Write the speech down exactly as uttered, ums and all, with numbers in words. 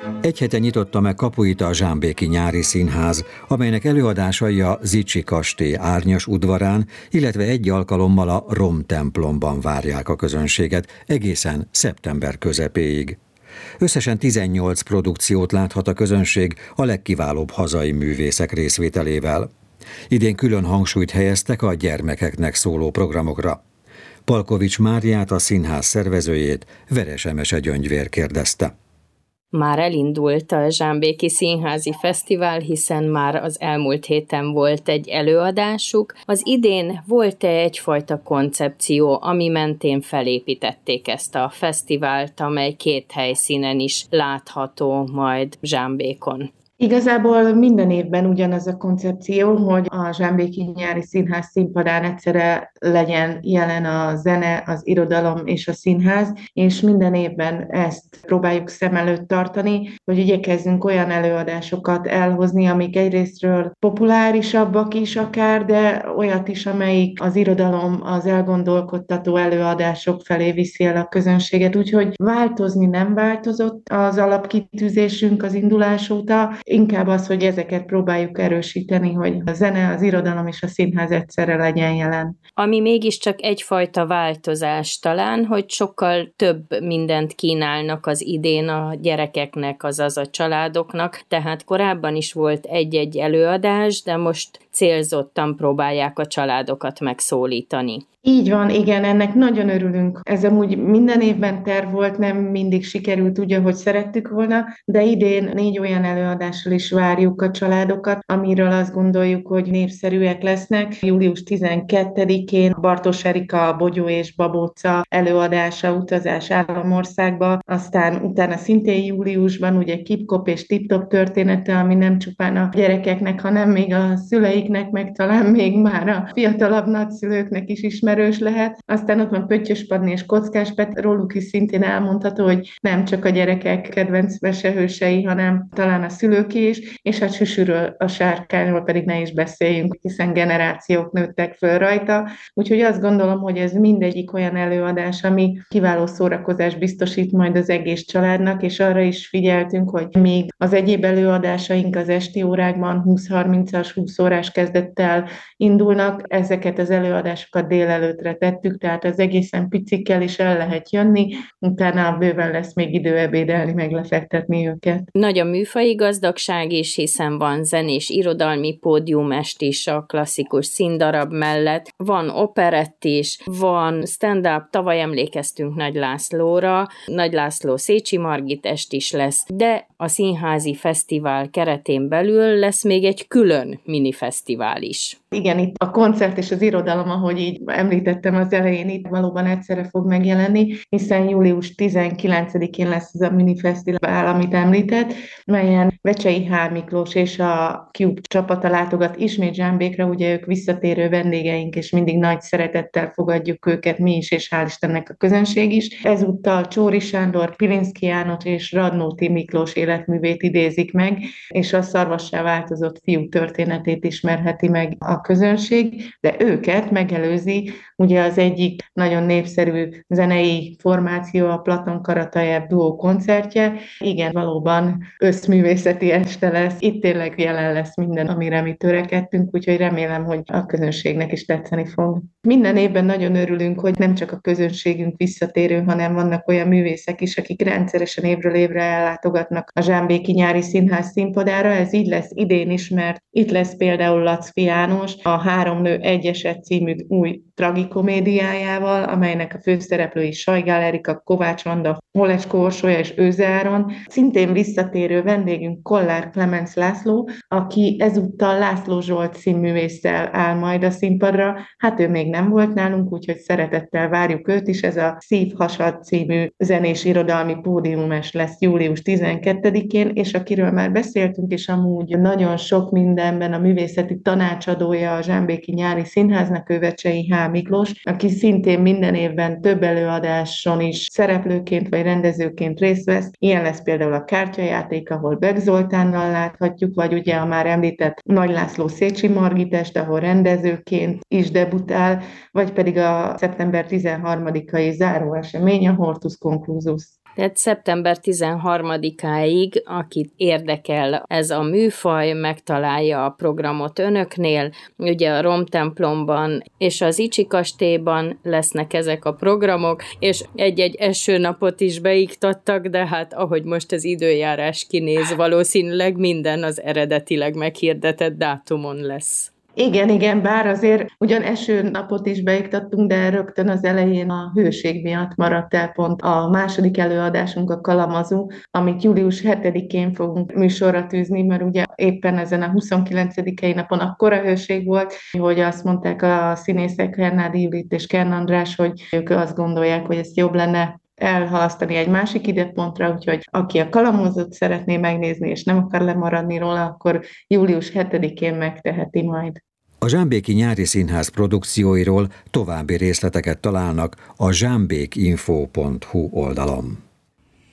Egy hete nyitotta meg kapuit a Zsámbéki Nyári Színház, amelynek előadásai a Zichy kastély árnyas udvarán, illetve egy alkalommal a Rom templomban várják a közönséget egészen szeptember közepéig. Összesen tizennyolc produkciót láthat a közönség a legkiválóbb hazai művészek részvételével. Idén külön hangsúlyt helyeztek a gyermekeknek szóló programokra. Palkovics Máriát, a színház szervezőjét, Veres Emese Gyöngyvér kérdezte. Már elindult a Zsámbéki Színházi Fesztivál, hiszen már az elmúlt héten volt egy előadásuk. Az idén volt-e egyfajta koncepció, ami mentén felépítették ezt a fesztivált, amely két helyszínen is látható majd Zsámbékon? Igazából minden évben ugyanaz a koncepció, hogy a Zsámbéki Nyári Színház színpadán egyszerre legyen jelen a zene, az irodalom és a színház, és minden évben ezt próbáljuk szem előtt tartani, hogy igyekezzünk olyan előadásokat elhozni, amik egyrésztről populárisabbak is akár, de olyat is, amelyik az irodalom, az elgondolkodtató előadások felé viszi el a közönséget, úgyhogy változni nem változott az alapkitűzésünk az indulás óta, inkább az, hogy ezeket próbáljuk erősíteni, hogy a zene, az irodalom és a színház egyszerre legyen jelen. Ami mégiscsak egyfajta változás talán, hogy sokkal több mindent kínálnak az idén a gyerekeknek, azaz a családoknak, tehát korábban is volt egy-egy előadás, de most célzottan próbálják a családokat megszólítani. Így van, igen, ennek nagyon örülünk. Ez amúgy minden évben terv volt, nem mindig sikerült úgy, ahogy szerettük volna, de idén négy olyan előadással is várjuk a családokat, amiről azt gondoljuk, hogy népszerűek lesznek. július tizenkettedikén Bartos Erika Bogyó és Babóca előadása, Utazás Államországba, aztán utána szintén júliusban ugye Kip-Kop és Tip-Top története, ami nem csupán a gyerekeknek, hanem még a szüleiknek, meg talán még már a fiatalabb nagyszülőknek is ismerős erős lehet. Aztán ott van Pöttyös Panni és Kockás Pet, róluk is szintén elmondható, hogy nem csak a gyerekek kedvenc mesehősei, hanem talán a szülők is, és a Süsüről, a sárkányról pedig ne is beszéljünk, hiszen generációk nőttek föl rajta. Úgyhogy azt gondolom, hogy ez mindegyik olyan előadás, ami kiváló szórakozást biztosít majd az egész családnak, és arra is figyeltünk, hogy még az egyéb előadásaink az esti órákban húsz-harmincas, húsz órás kezdettel indulnak, ezeket az előadásokat délelőtt előtre tettük, tehát az egészen picikkel is el lehet jönni, utána bőven lesz még idő ebédelni, meg lefektetni őket. Nagy a műfaji gazdagság is, hiszen van zenés irodalmi pódiumest is a klasszikus színdarab mellett, van operett is, van stand-up, tavaly emlékeztünk Nagy Lászlóra, Nagy László Széchy Margit est is lesz, de a Színházi Fesztivál keretén belül lesz még egy külön minifesztivál is. Igen, itt a koncert és az irodalom, ahogy így említettem az elején, itt valóban egyszerre fog megjelenni, hiszen július tizenkilencedikén lesz ez a minifesztivál, amit említett, melyen Vecsei H. Miklós és a Cube csapata látogat ismét Zsámbékra, ugye ők visszatérő vendégeink, és mindig nagy szeretettel fogadjuk őket mi is, és hál' Istennek a közönség is. Ezúttal Csóri Sándor, Pilinszky János és Radnóti Miklós életművét idézik meg, és a szarvassá változott fiú történetét ismerheti meg a közönség, de őket megelőzi ugye az egyik nagyon népszerű zenei formáció, a Platon Karatajev duó koncertje. Igen, valóban összművészeti este lesz. Itt tényleg jelen lesz minden, amire mi törekedtünk, úgyhogy remélem, hogy a közönségnek is tetszeni fog. Minden évben nagyon örülünk, hogy nem csak a közönségünk visszatérő, hanem vannak olyan művészek is, akik rendszeresen évről évre ellátogatnak a Zsámbéki Nyári Színház színpadára. Ez így lesz idén is, mert itt lesz például Laczky János, a Három nő egy eset című új tragikomédiájával, amelynek a főszereplői Sajgál Erika, Kovács Vanda, Holeskó Orsolya és Őze Áron. Szintén visszatérő vendégünk Kollár Klemenc László, aki ezúttal László Zsolt színművésszel áll majd a színpadra. Hát ő még nem volt nálunk, úgyhogy szeretettel várjuk őt is. Ez a Szívhasad című zenés irodalmi pódiumes lesz július tizenkettedikén, és akiről már beszéltünk, és amúgy nagyon sok mindenben a művészeti tanácsadója a Zsámbéki Nyári Színháznak, ő Vecsei H. Miklós, aki szintén minden évben több előadáson is szereplőként vagy rendezőként részt vesz. Ilyen lesz például a Kártyajáték, ahol Beck Zoltánnal láthatjuk, vagy ugye a már említett Nagy László Széchy Margit est, ahol rendezőként is debutál, vagy pedig a szeptember tizenharmadikai záróesemény, a Hortus Conclusus. Tehát szeptember tizenharmadikáig, akit érdekel ez a műfaj, megtalálja a programot önöknél. Ugye a Romtemplomban és az Icsi kastélyban lesznek ezek a programok, és egy-egy esőnapot is beiktattak, de hát ahogy most az időjárás kinéz, valószínűleg minden az eredetileg meghirdetett dátumon lesz. Igen, igen, bár azért ugyan esőnapot is beiktattunk, de rögtön az elején a hőség miatt maradt el pont a második előadásunk, a Kalamazú, amit július hetedikén fogunk műsorra tűzni, mert ugye éppen ezen a huszonkilencedikei napon akkora hőség volt, hogy azt mondták a színészek, Hernádi Judit és Kern András, hogy ők azt gondolják, hogy ezt jobb lenne elhalasztani egy másik időpontra, úgyhogy aki a Kalamazút szeretné megnézni, és nem akar lemaradni róla, akkor július hetedikén megteheti majd. A Zsámbéki Nyári Színház produkcióiról további részleteket találnak a zsámbékinfo pont hu oldalon.